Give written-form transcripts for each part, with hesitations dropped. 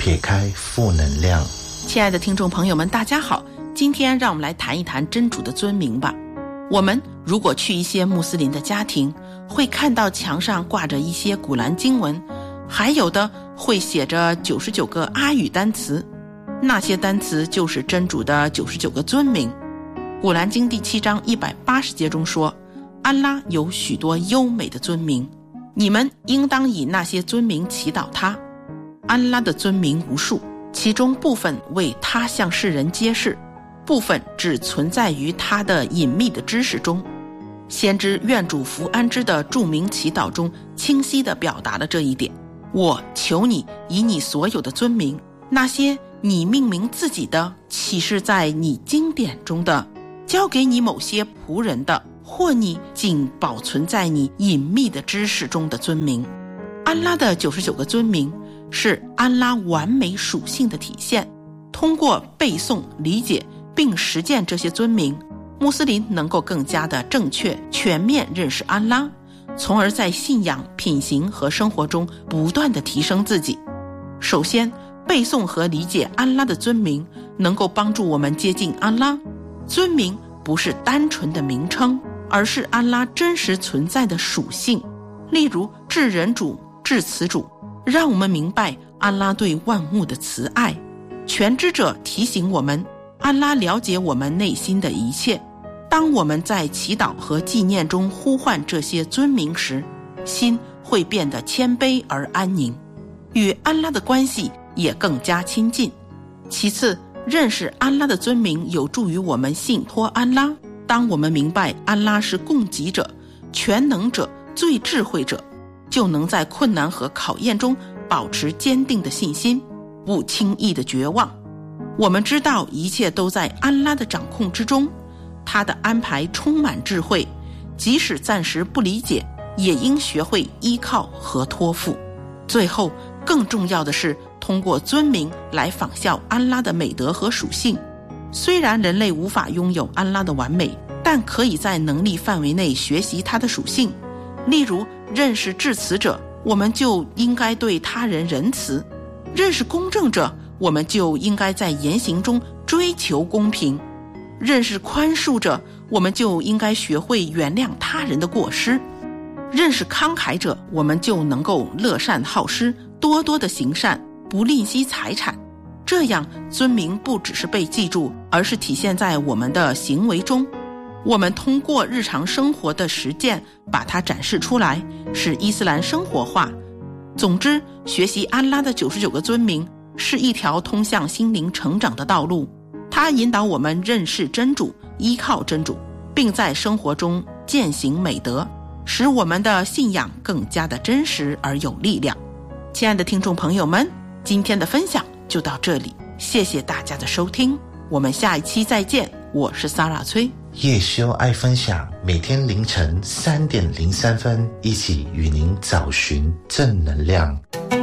撇开负能量。 亲爱的听众朋友们，大家好，今天让我们来谈一谈真主的尊名吧。我们如果去一些穆斯林的家庭，会看到墙上挂着一些古兰经文，还有的会写着99个阿语单词，那些单词就是真主的99个尊名。古兰经第7章180节中说，安拉有许多优美的尊名，你们应当以那些尊名祈祷他。安拉的尊名无数，其中部分为他向世人揭示，部分只存在于他的隐秘的知识中。先知愿主福安之的著名祈祷中清晰地表达了这一点。我求你以你所有的尊名，那些你命名自己的，启示在你经典中的，交给你某些仆人的，或你仅保存在你隐秘的知识中的尊名。安拉的99个尊名是安拉完美属性的体现。通过背诵、理解并实践这些尊名，穆斯林能够更加的正确、全面认识安拉，从而在信仰、品行和生活中不断地提升自己。首先，背诵和理解安拉的尊名能够帮助我们接近安拉。尊名不是单纯的名称，而是安拉真实存在的属性。例如至人主、至慈主，让我们明白安拉对万物的慈爱。全知者提醒我们，安拉了解我们内心的一切。当我们在祈祷和纪念中呼唤这些尊名时，心会变得谦卑而安宁，与安拉的关系也更加亲近。其次，认识安拉的尊名有助于我们信托安拉。当我们明白安拉是供给者、全能者、最智慧者，就能在困难和考验中保持坚定的信心，不轻易的绝望。我们知道一切都在安拉的掌控之中，他的安排充满智慧，即使暂时不理解，也应学会依靠和托付。最后，更重要的是通过尊名来仿效安拉的美德和属性。虽然人类无法拥有安拉的完美，但可以在能力范围内学习他的属性。例如，认识至慈者，我们就应该对他人仁慈；认识公正者，我们就应该在言行中追求公平；认识宽恕者，我们就应该学会原谅他人的过失；认识慷慨者，我们就能够乐善好施，多多的行善，不吝惜财产。这样，尊名不只是被记住，而是体现在我们的行为中。我们通过日常生活的实践把它展示出来，使伊斯兰生活化。总之，学习安拉的99个尊名是一条通向心灵成长的道路，它引导我们认识真主，依靠真主，并在生活中践行美德，使我们的信仰更加的真实而有力量。亲爱的听众朋友们，今天的分享就到这里，谢谢大家的收听，我们下一期再见，我是萨拉崔。 叶修爱分享，每天凌晨3点03分，一起与您找寻正能量。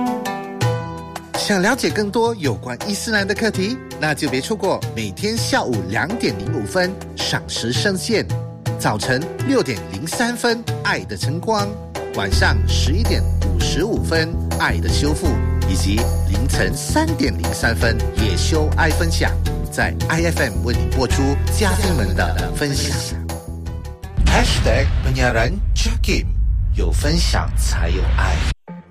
想了解更多有关伊斯兰的课题，那就别错过每天下午2点05分赏识圣线，早晨6点03分爱的晨光，晚上11点55分爱的修复，以及凌晨3点03分叶修爱分享，在 IFM 为你播出嘉宾们的分享。#penyiaran Jakim， 有分享才有爱。